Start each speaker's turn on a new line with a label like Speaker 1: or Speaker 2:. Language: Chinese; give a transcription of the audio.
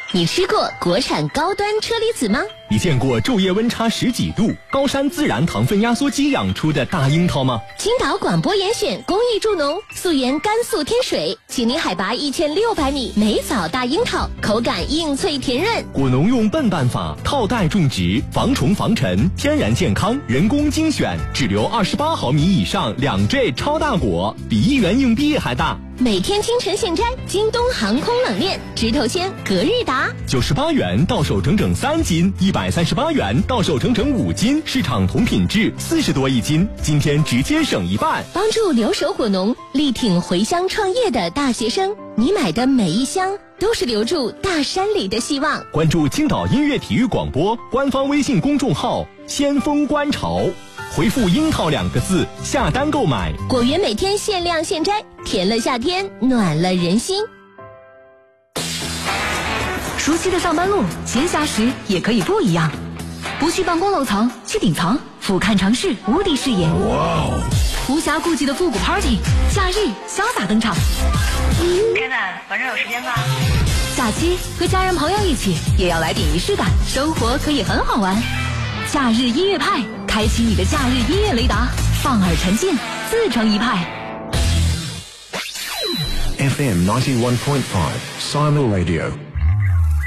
Speaker 1: 你吃过国产高端车厘子吗？
Speaker 2: 你见过昼夜温差10几度、高山自然糖分压缩机养出的大樱桃吗？
Speaker 1: 青岛广播严选公益助农，素颜甘肃天水，请您海拔1600米，每枣大樱桃，口感硬脆甜润。
Speaker 2: 果农用笨办法套袋种植，防虫防尘，天然健康，人工精选，只留28毫米以上2J 超大果，比1元硬币还大。
Speaker 1: 每天清晨现摘，京东航空冷链，直头鲜，隔日达
Speaker 2: ，98元到手整整3斤，138元到手整整5斤，市场同品质40多一斤，今天直接省一半。
Speaker 1: 帮助留守果农，力挺回乡创业的大学生，你买的每一箱都是留住大山里的希望。
Speaker 2: 关注青岛音乐体育广播官方微信公众号先锋观潮，回复樱桃2个字下单购买。
Speaker 1: 果园每天限量现摘，甜了夏天，暖了人心。
Speaker 3: 熟悉的上班路，闲暇时也可以不一样。不去办公楼层，去顶层，俯瞰城市无敌视野。无暇顾及的复古 party， 假日潇洒登场。
Speaker 4: 天哪，晚上有时间吗？
Speaker 3: 假期和家人朋友一起，也要来点仪式感，生活可以很好玩。假日音乐派，开启你的假日音乐雷达，放耳沉浸，自成一派。
Speaker 5: FM 91.5 Simul Radio